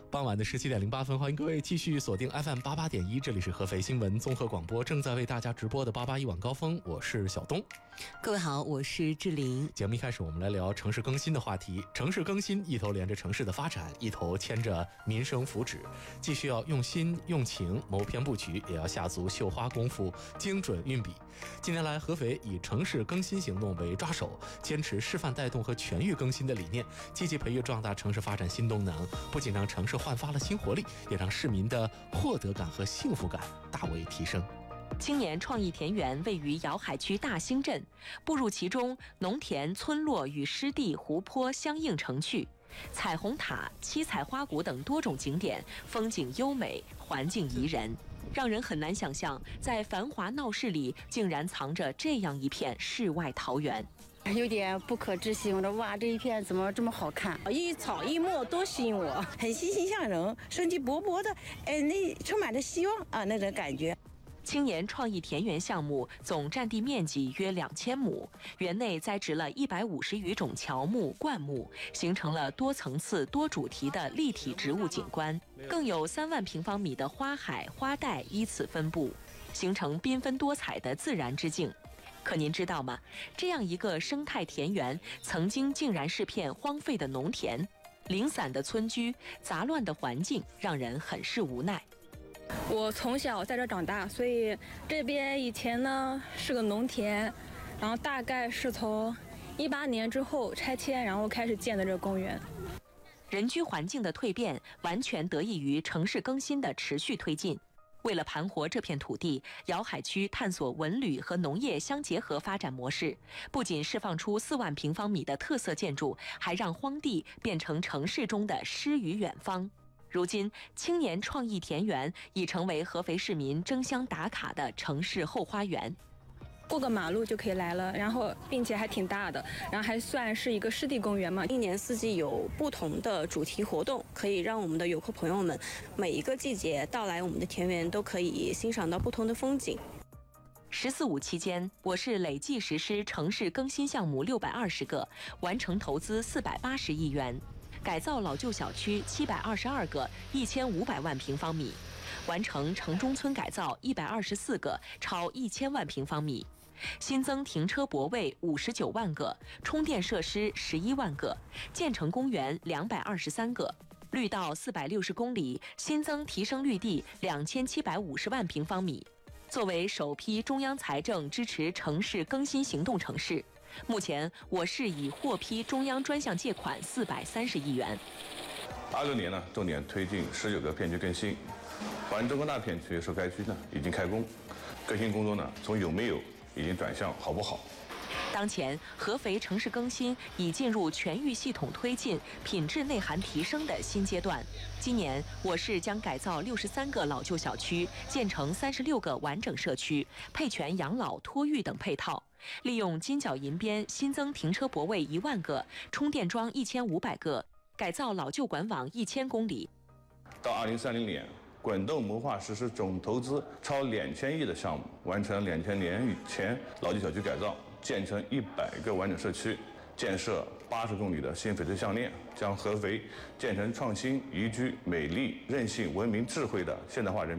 傍晚的17:08，欢迎各位继续锁定 FM88.1，这里是合肥新闻综合广播，正在为大家直播的88一晚高峰，我是小东。 各位好，我是志玲。 节目一开始，我们来聊城市更新的话题。城市更新一头连着城市的发展，一头牵着民生福祉，既需要用心用情谋篇布局，也要下足绣花功夫精准运笔。近年来，合肥以城市更新行动为抓手，坚持示范带动和全域更新的理念，积极培育壮大城市发展新动能，不仅让城市焕发了新活力，也让市民的获得感和幸福感大为提升。 青年创意田园位于瑶海区大兴镇，步入其中，农田、村落与湿地、湖泊相映成趣，彩虹塔、七彩花谷等多种景点，风景优美，环境宜人，让人很难想象，在繁华闹市里竟然藏着这样一片世外桃源。 有点不可置信，我说哇，这一片怎么这么好看？一草一木都吸引我，很欣欣向荣，生机勃勃的，那充满着希望啊，那种感觉。 青年创意田园项目总占地面积约2000亩，园内栽植了150余种乔木、灌木，形成了多层次、多主题的立体植物景观，更有3万平方米的花海、花带依次分布，形成缤纷多彩的自然之境。可您知道吗？这样一个生态田园，曾经竟然是片荒废的农田，零散的村居，杂乱的环境，让人很是无奈。 我从小在这长大，所以这边以前呢是个农田，然后大概是从18年之后拆迁，然后开始建的这个公园。 人居环境的蜕变，完全得益于城市更新的持续推进。为了盘活这片土地，瑶海区探索文旅和农业相结合发展模式，不仅释放出4万平方米的特色建筑，还让荒地变成城市中的诗与远方。如今，青年创意田园已成为合肥市民争相打卡的城市后花园。 过个马路就可以来了，然后并且还挺大的，然后还算是一个湿地公园嘛。 一年四季有不同的主题活动，可以让我们的游客朋友们每一个季节到来我们的田园都可以欣赏到不同的风景。 14.5期间，我市累计实施城市更新项目620个，完成投资480亿元，改造老旧小区722个，1500万平方米，完成城中村改造124个，超1000万平方米。新增停车泊位59万个，充电设施11万个，建成公园223个，绿道460公里，新增提升绿地2750万平方米。作为首批中央财政支持城市更新行动城市，目前我市已获批中央专项借款430亿元。 26年呢，重点推进19个片区更新，环中工大片区受该区呢已经开工，更新工作呢从有没有已经转向好不好。 当前，合肥城市更新已进入全域系统推进、品质内涵提升的新阶段。今年，我市将改造63个老旧小区，建成36个完整社区，配全养老、托育等配套。利用金角银边新增停车泊位1万个，充电桩1500个，改造老旧管网1000公里。 到2030年，滚动谋划实施总投资超2000亿的项目，完成2000年前老旧小区改造，建成100个完整社区，建设80公里的新翡翠项链，将合肥建成创新、宜居、美丽、韧性、文明、智慧的现代化人